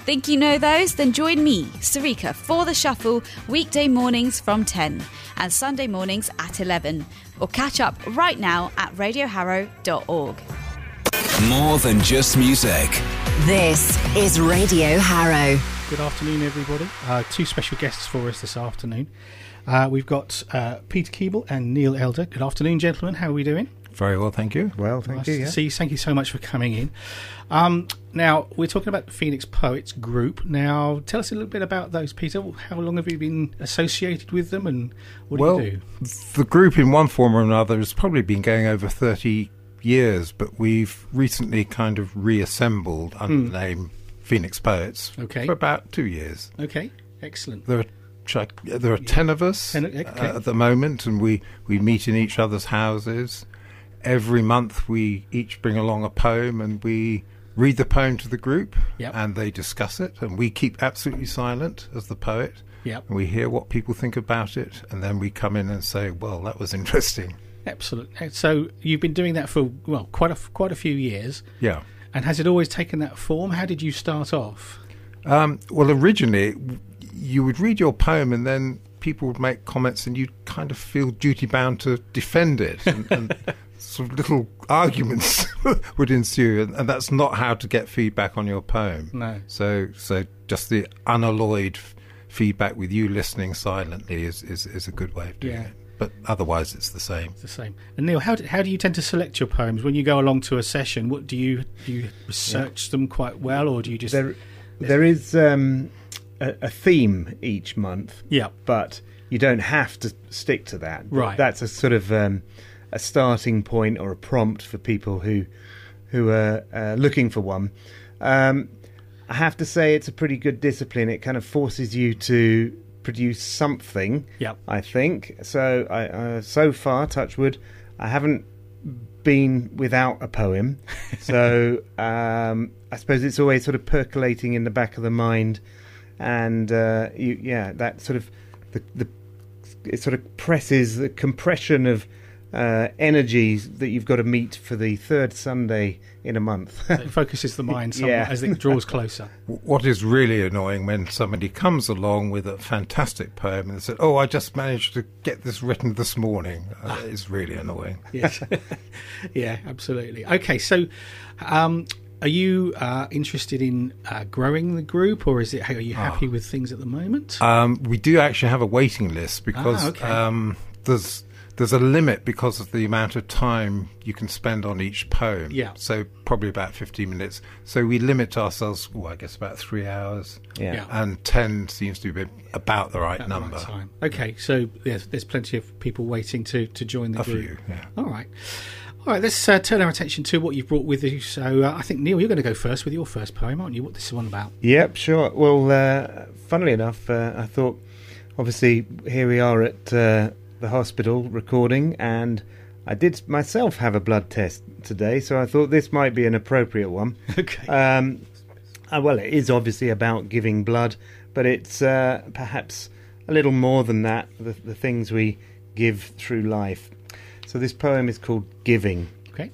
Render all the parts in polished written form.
Think you know those? Then join me, Sarika, for The Shuffle, weekday mornings from 10 and Sunday mornings at 11. Or catch up right now at radioharrow.org. More than just music. This is Radio Harrow. Good afternoon, everybody. Two special guests for us this afternoon. We've got Peter Keeble and Neil Elder. Good afternoon, gentlemen. How are we doing? Very well, thank you. Well, thank you. Nice to see you. Thank you so much for coming in. Now, we're talking about the Phoenix Poets group. Now, tell us a little bit about those, Peter. How long have you been associated with them, and what do you do? The group, in one form or another, has probably been going over 30 years, but we've recently kind of reassembled under the name Phoenix Poets for about 2 years. Okay, excellent. There are 10 of us at the moment, and we meet in each other's houses. Every month we each bring along a poem, and we read the poem to the group, and they discuss it, and we keep absolutely silent as the poet, and we hear what people think about it, and then we come in and say, well, that was interesting. Absolutely. So you've been doing that for, well, quite a few years. Yeah. And has it always taken that form? How did you start off? Well, originally, you would read your poem, and then people would make comments, and you'd kind of feel duty-bound to defend it, and sort of little arguments would ensue, and that's not how to get feedback on your poem. No. So just the unalloyed feedback with you listening silently is a good way of doing it. But otherwise, it's the same. It's the same. And Neil, how do you tend to select your poems when you go along to a session? What do you research them quite well, or do you just? There is a theme each month. Yeah. But you don't have to stick to that. Right. That's a sort of a starting point or a prompt for people who are looking for one. I have to say it's a pretty good discipline. It kind of forces you to produce something, I think. So so far, touch wood, I haven't been without a poem. So I suppose it's always sort of percolating in the back of the mind, and that sort of it sort of presses the compression of energies that you've got to meet for the third Sunday in a month. It focuses the mind somewhat as it draws closer. What is really annoying when somebody comes along with a fantastic poem and they say, "Oh, I just managed to get this written this morning," it's really annoying. Yes, yeah, absolutely. Okay, so are you interested in growing the group, or are you happy with things at the moment? We do actually have a waiting list because there's a limit because of the amount of time you can spend on each poem. Yeah. So probably about 15 minutes. So we limit ourselves, I guess about 3 hours. Yeah. And 10 seems to be about the right number. The right time. Okay, so there's plenty of people waiting to join the group. A few, yeah. All right, let's turn our attention to what you've brought with you. So I think, Neil, you're going to go first with your first poem, aren't you? What this is one about? Yep, sure. Well, funnily enough, I thought, obviously, here we are at the hospital recording, and I did myself have a blood test today, so I thought this might be an appropriate one. Okay. Well, it is obviously about giving blood, but it's perhaps a little more than that, the things we give through life. So this poem is called Giving. Okay.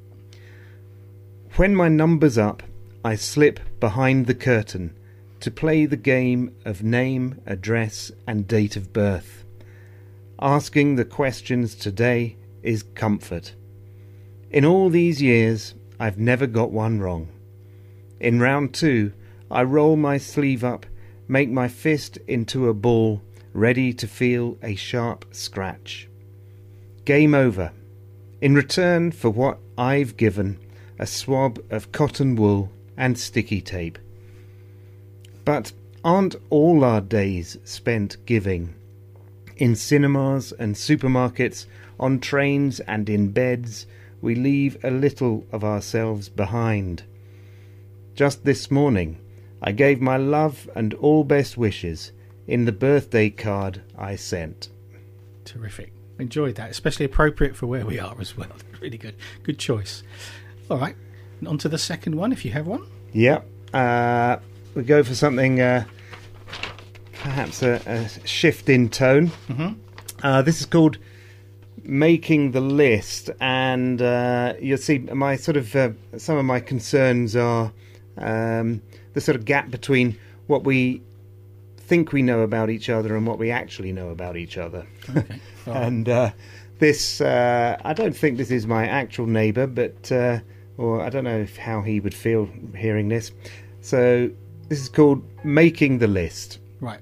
When my number's up, I slip behind the curtain to play the game of name, address, and date of birth. Asking the questions today is comfort. In all these years, I've never got one wrong. In round 2, I roll my sleeve up, make my fist into a ball, ready to feel a sharp scratch. Game over. In return for what I've given, a swab of cotton wool and sticky tape. But aren't all our days spent giving? In cinemas and supermarkets, on trains and in beds, we leave a little of ourselves behind. Just this morning, I gave my love and all best wishes in the birthday card I sent. Terrific. Enjoyed that, especially appropriate for where we are as well. Really good. Good choice. All right, on to the second one, if you have one. Yeah. We go for something... perhaps a shift in tone. Mm-hmm. This is called Making the List, and you'll see my sort of some of my concerns are The sort of gap between what we think we know about each other and what we actually know about each other. Okay. Oh. And this, I don't think this is my actual neighbour, but, or I don't know how he would feel hearing this. So this is called Making the List. Right.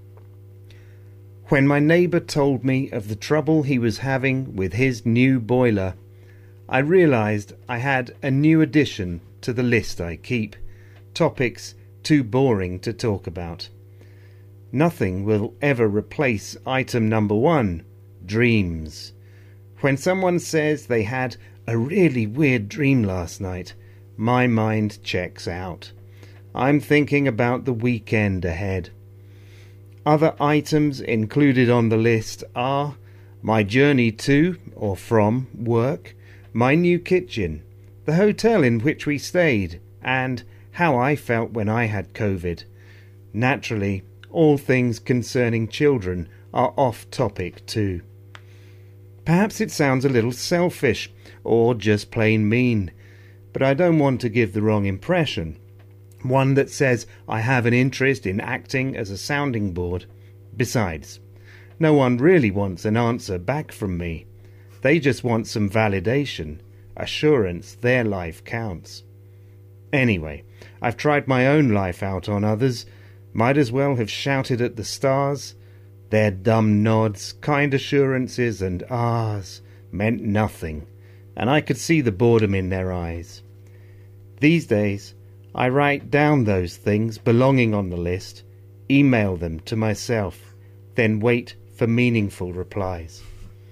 When my neighbour told me of the trouble he was having with his new boiler, I realised I had a new addition to the list I keep. Topics too boring to talk about. Nothing will ever replace item number 1, dreams. When someone says they had a really weird dream last night, my mind checks out. I'm thinking about the weekend ahead. Other items included on the list are my journey to or from work, my new kitchen, the hotel in which we stayed, and how I felt when I had COVID. Naturally, all things concerning children are off topic too. Perhaps it sounds a little selfish or just plain mean, but I don't want to give the wrong impression. One that says I have an interest in acting as a sounding board. Besides, no one really wants an answer back from me. They just want some validation, assurance their life counts. Anyway, I've tried my own life out on others. Might as well have shouted at the stars. Their dumb nods, kind assurances and ahs meant nothing, and I could see the boredom in their eyes. These days, I write down those things belonging on the list, email them to myself, then wait for meaningful replies.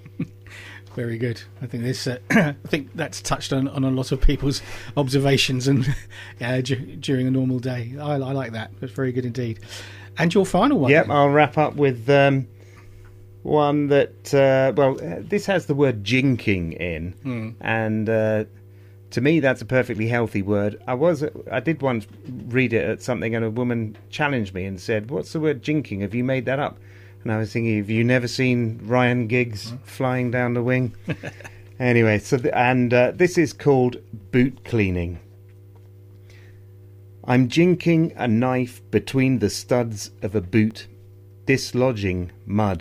Very good. I think this. I think that's touched on a lot of people's observations and during a normal day. I like that. That's very good indeed. And your final one. Yep, then? I'll wrap up with one that. This has the word jinking in, and to me that's a perfectly healthy word. I did once read it at something, and a woman challenged me and said, "What's the word jinking? Have you made that up?" And I was thinking, have you never seen Ryan Giggs flying down the wing? Anyway, this is called boot cleaning. I'm jinking a knife between the studs of a boot, dislodging mud.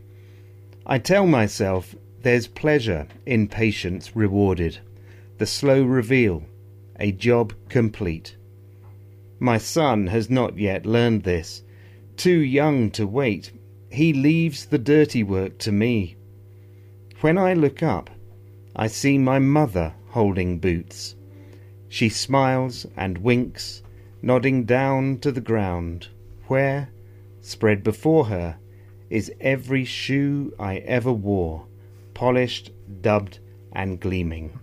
I tell myself there's pleasure in patience rewarded, the slow reveal, a job complete. My son has not yet learned this, too young to wait. He leaves the dirty work to me. When I look up, I see my mother holding boots. She smiles and winks, nodding down to the ground, where, spread before her, is every shoe I ever wore, polished, dubbed, and gleaming.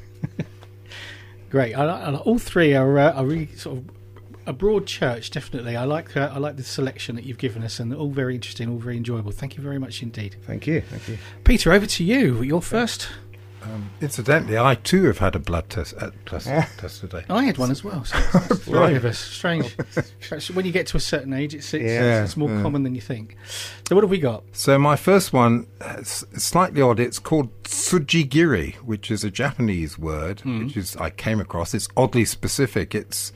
Great. All three are really sort of a broad church, definitely. I like the selection that you've given us, and all very interesting, all very enjoyable. Thank you very much indeed. Thank you. Peter, over to you. You're first. Incidentally, I too have had a blood test today. I had one as well. So three of us. Strange. When you get to a certain age, it's more common than you think. So what have we got? So my first one is slightly odd. It's called tsujigiri, which is a Japanese word, which I came across. It's oddly specific. It's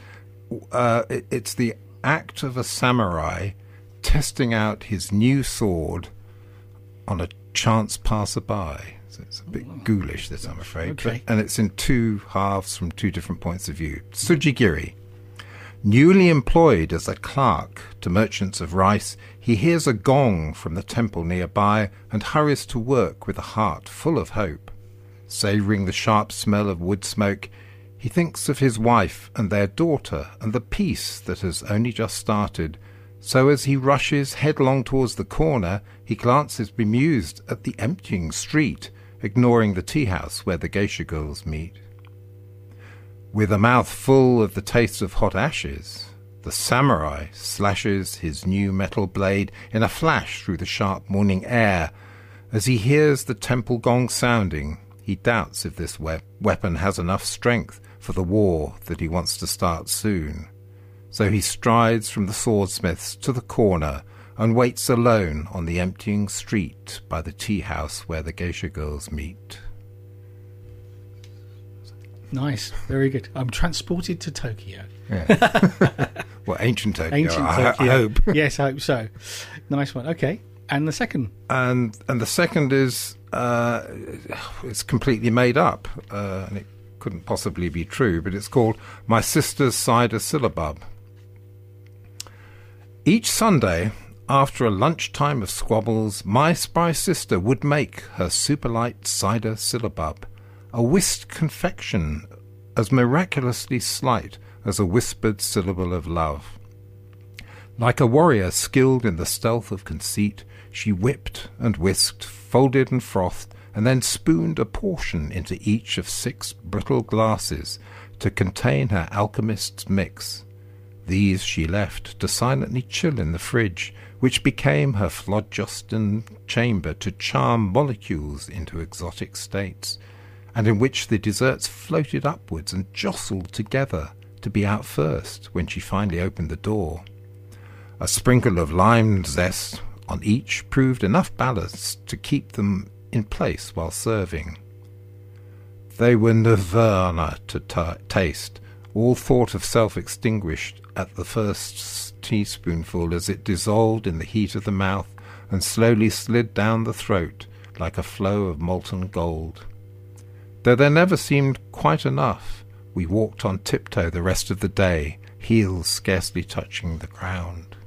the act of a samurai testing out his new sword on a chance passerby. So it's a bit ghoulish, this, I'm afraid. Okay. And it's in two halves from two different points of view. Tsujigiri. Newly employed as a clerk to merchants of rice, he hears a gong from the temple nearby and hurries to work with a heart full of hope. Savouring the sharp smell of wood smoke, he thinks of his wife and their daughter and the peace that has only just started. So as he rushes headlong towards the corner, he glances bemused at the emptying street, ignoring the tea house where the geisha girls meet. With a mouth full of the taste of hot ashes, the samurai slashes his new metal blade in a flash through the sharp morning air. As he hears the temple gong sounding, he doubts if this weapon has enough strength for the war that he wants to start soon. So he strides from the swordsmith's to the corner and waits alone on the emptying street by the tea house where the geisha girls meet. Nice, very good. I'm transported to Tokyo. Yeah. Well, ancient Tokyo. I hope. Yes, I hope so. Nice one. Okay, and the second. And the second is it's completely made up, and it couldn't possibly be true. But it's called My Sister's Cider Syllabub. Each Sunday, after a lunchtime of squabbles, my spry sister would make her superlight cider syllabub, a whisked confection as miraculously slight as a whispered syllable of love. Like a warrior skilled in the stealth of conceit, she whipped and whisked, folded and frothed, and then spooned a portion into each of 6 brittle glasses to contain her alchemist's mix. These she left to silently chill in the fridge, which became her phlogiston chamber to charm molecules into exotic states, and in which the desserts floated upwards and jostled together to be out first when she finally opened the door. A sprinkle of lime zest on each proved enough ballast to keep them in place while serving. They were nirvana to taste. All thought of self extinguished at the first teaspoonful as it dissolved in the heat of the mouth and slowly slid down the throat like a flow of molten gold. Though there never seemed quite enough, we walked on tiptoe the rest of the day, heels scarcely touching the ground.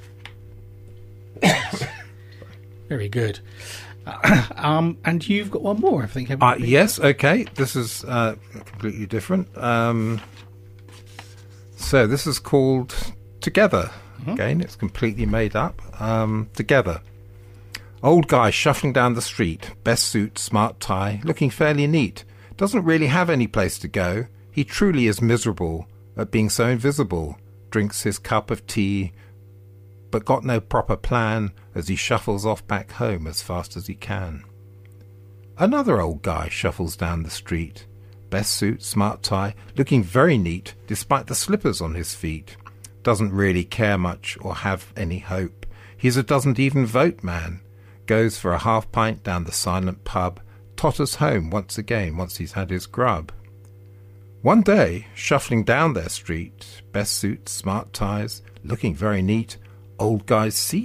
Very good. And you've got one more, I think. Yes, okay. This is completely different. So this is called Together. Mm-hmm. Again, it's completely made up. Together. Old guy shuffling down the street, best suit, smart tie, looking fairly neat. Doesn't really have any place to go. He truly is miserable at being so invisible. Drinks his cup of tea, but got no proper plan as he shuffles off back home as fast as he can. Another old guy shuffles down the street. Best suit, smart tie, looking very neat despite the slippers on his feet. Doesn't really care much or have any hope. He's a doesn't even vote man. Goes for a half pint down the silent pub. Totters home once again once he's had his grub. One day, shuffling down their street, best suits, smart ties, looking very neat, old guys see